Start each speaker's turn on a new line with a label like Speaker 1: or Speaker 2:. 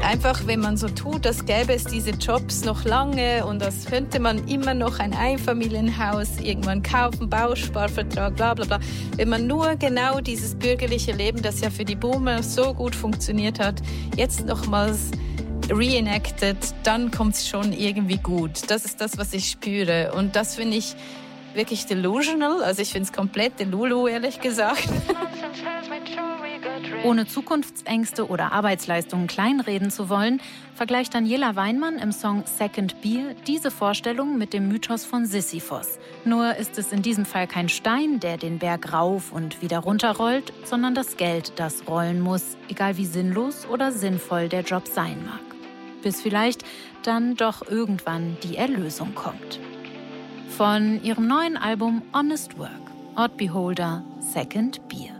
Speaker 1: Einfach, wenn man so tut, als gäbe es diese Jobs noch lange und als könnte man immer noch ein Einfamilienhaus irgendwann kaufen, Bausparvertrag, bla bla bla. Wenn man nur genau dieses bürgerliche Leben, das ja für die Boomer so gut funktioniert hat, jetzt nochmals reenacted, dann kommt es schon irgendwie gut. Das ist das, was ich spüre. Und das finde ich wirklich delusional. Also ich finde es komplett delulu, ehrlich gesagt.
Speaker 2: Ohne Zukunftsängste oder Arbeitsleistungen kleinreden zu wollen, vergleicht Daniela Weinmann im Song Second Beer diese Vorstellung mit dem Mythos von Sisyphos. Nur ist es in diesem Fall kein Stein, der den Berg rauf und wieder runterrollt, sondern das Geld, das rollen muss, egal wie sinnlos oder sinnvoll der Job sein mag. Bis vielleicht dann doch irgendwann die Erlösung kommt. Von ihrem neuen Album Honest Work, Odd Beholder, Second Beer.